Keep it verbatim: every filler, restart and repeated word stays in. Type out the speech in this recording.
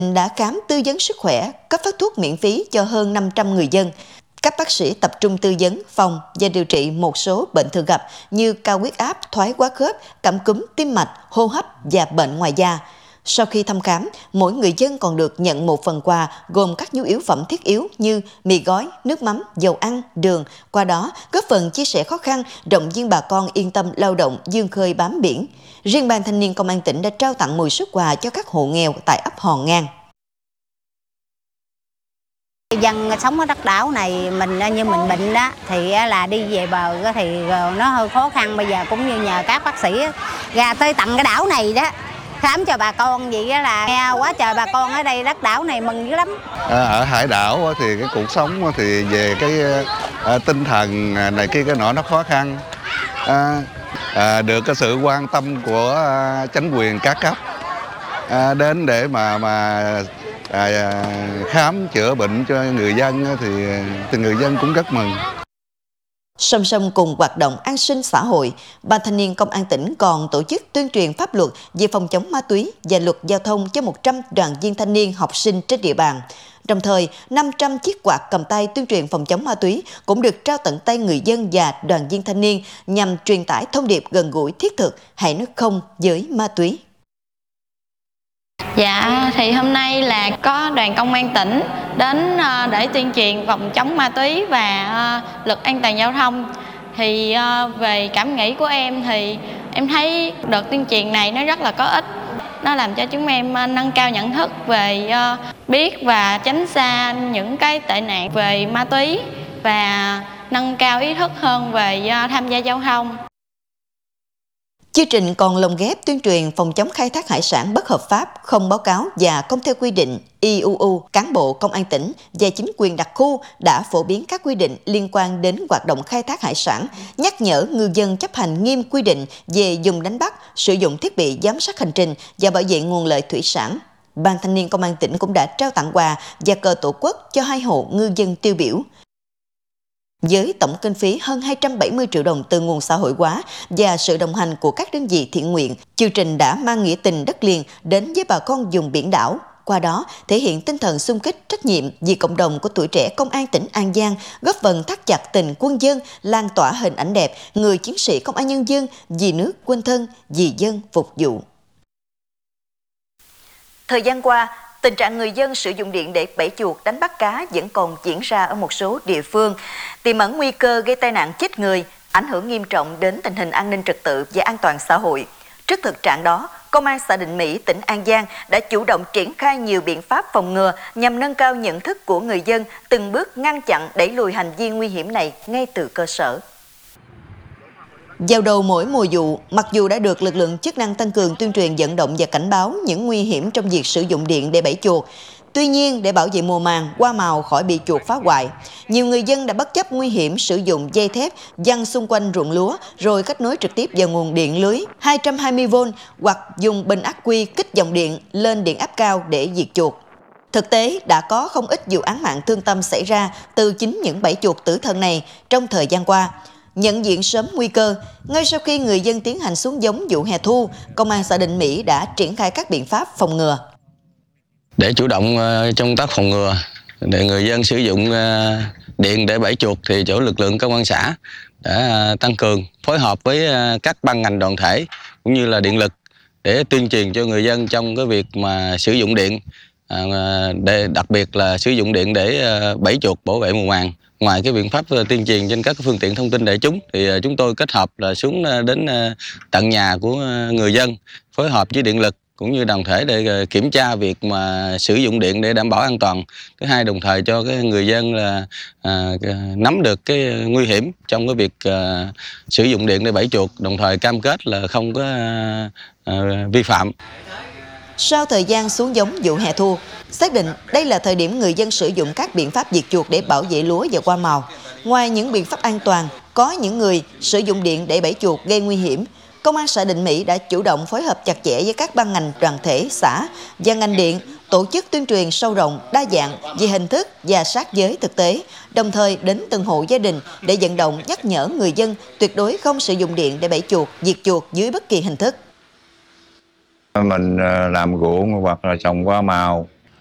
đã khám tư vấn sức khỏe, cấp phát thuốc miễn phí cho hơn năm trăm người dân. Các bác sĩ tập trung tư vấn, phòng và điều trị một số bệnh thường gặp như cao huyết áp, thoái hóa khớp, cảm cúm, tim mạch, hô hấp và bệnh ngoài da. Sau khi thăm khám, mỗi người dân còn được nhận một phần quà gồm các nhu yếu phẩm thiết yếu như mì gói, nước mắm, dầu ăn, đường. Qua đó, góp phần chia sẻ khó khăn, động viên bà con yên tâm lao động, vươn khơi bám biển. Riêng Ban Thanh niên Công an tỉnh đã trao tặng mười suất quà cho các hộ nghèo tại ấp Hòn Ngang. Dân sống ở đất đảo này, mình như mình bệnh đó thì là đi về bờ thì nó hơi khó khăn. Bây giờ cũng như nhờ các bác sĩ ra tới tận cái đảo này đó khám cho bà con, vậy đó là nghe quá trời bà con ở đây đất đảo này mừng dữ lắm. À, ở hải đảo thì cái cuộc sống thì về cái à, tinh thần này kia cái nọ nó khó khăn. À, à, được cái sự quan tâm của à, chính quyền các cấp à, đến để mà mà à, khám chữa bệnh cho người dân thì, thì người dân cũng rất mừng. Song song cùng hoạt động an sinh xã hội, Ban Thanh niên Công an tỉnh còn tổ chức tuyên truyền pháp luật về phòng chống ma túy và luật giao thông cho một trăm đoàn viên thanh niên học sinh trên địa bàn. Đồng thời, năm trăm chiếc quạt cầm tay tuyên truyền phòng chống ma túy cũng được trao tận tay người dân và đoàn viên thanh niên nhằm truyền tải thông điệp gần gũi thiết thực, hãy nói không với ma túy. Dạ, thì hôm nay là có đoàn công an tỉnh đến để tuyên truyền phòng chống ma túy và luật an toàn giao thông. Thì về cảm nghĩ của em thì em thấy đợt tuyên truyền này nó rất là có ích. Nó làm cho chúng em nâng cao nhận thức về biết và tránh xa những cái tệ nạn về ma túy và nâng cao ý thức hơn về tham gia giao thông. Chương trình còn lồng ghép tuyên truyền phòng chống khai thác hải sản bất hợp pháp, không báo cáo và không theo quy định. i u u, cán bộ công an tỉnh và chính quyền đặc khu đã phổ biến các quy định liên quan đến hoạt động khai thác hải sản, nhắc nhở ngư dân chấp hành nghiêm quy định về dùng đánh bắt, sử dụng thiết bị giám sát hành trình và bảo vệ nguồn lợi thủy sản. Ban Thanh niên Công an tỉnh cũng đã trao tặng quà và cờ tổ quốc cho hai hộ ngư dân tiêu biểu. Với tổng kinh phí hơn hai trăm bảy mươi triệu đồng từ nguồn xã hội hóa và sự đồng hành của các đơn vị thiện nguyện, chương trình đã mang nghĩa tình đất liền đến với bà con vùng biển đảo. Qua đó, thể hiện tinh thần xung kích trách nhiệm vì cộng đồng của tuổi trẻ Công an tỉnh An Giang, góp phần thắt chặt tình quân dân, lan tỏa hình ảnh đẹp người chiến sĩ Công an nhân dân vì nước quên thân, vì dân phục vụ. Thời gian qua, tình trạng người dân sử dụng điện để bẫy chuột đánh bắt cá vẫn còn diễn ra ở một số địa phương, tiềm ẩn nguy cơ gây tai nạn chết người, ảnh hưởng nghiêm trọng đến tình hình an ninh trật tự và an toàn xã hội. Trước thực trạng đó, Công an xã Định Mỹ, tỉnh An Giang đã chủ động triển khai nhiều biện pháp phòng ngừa nhằm nâng cao nhận thức của người dân, từng bước ngăn chặn đẩy lùi hành vi nguy hiểm này ngay từ cơ sở. Vào đầu mỗi mùa vụ, mặc dù đã được lực lượng chức năng tăng cường tuyên truyền vận động và cảnh báo những nguy hiểm trong việc sử dụng điện để bẫy chuột, tuy nhiên để bảo vệ mùa màng, hoa màu khỏi bị chuột phá hoại, nhiều người dân đã bất chấp nguy hiểm sử dụng dây thép giăng xung quanh ruộng lúa rồi kết nối trực tiếp vào nguồn điện lưới hai trăm hai mươi vôn hoặc dùng bình ắc quy kích dòng điện lên điện áp cao để diệt chuột. Thực tế, đã có không ít vụ án mạng thương tâm xảy ra từ chính những bẫy chuột tử thần này trong thời gian qua. Nhận diện sớm nguy cơ, ngay sau khi người dân tiến hành xuống giống vụ hè thu, Công an xã Định Mỹ đã triển khai các biện pháp phòng ngừa. Để chủ động trong công tác phòng ngừa, để người dân sử dụng điện để bẫy chuột thì chỗ lực lượng công an xã đã tăng cường phối hợp với các ban ngành đoàn thể cũng như là điện lực để tuyên truyền cho người dân trong cái việc mà sử dụng điện, để đặc biệt là sử dụng điện để bẫy chuột bảo vệ mùa màng. Ngoài cái biện pháp tuyên truyền trên các phương tiện thông tin đại chúng thì chúng tôi kết hợp là xuống đến tận nhà của người dân, phối hợp với điện lực cũng như đoàn thể để kiểm tra việc mà sử dụng điện để đảm bảo an toàn. Thứ hai, đồng thời cho cái người dân là à, nắm được cái nguy hiểm trong cái việc à, sử dụng điện để bẫy chuột, đồng thời cam kết là không có à, vi phạm. Sau thời gian xuống giống vụ hè thu, xác định đây là thời điểm người dân sử dụng các biện pháp diệt chuột để bảo vệ lúa và hoa màu. Ngoài những biện pháp an toàn, có những người sử dụng điện để bẫy chuột gây nguy hiểm. Công an xã Định Mỹ đã chủ động phối hợp chặt chẽ với các ban ngành đoàn thể, xã và ngành điện, tổ chức tuyên truyền sâu rộng, đa dạng về hình thức và sát với thực tế, đồng thời đến từng hộ gia đình để vận động nhắc nhở người dân tuyệt đối không sử dụng điện để bẫy chuột, diệt chuột dưới bất kỳ hình thức. Mình làm ruộng hoặc là trồng hoa màu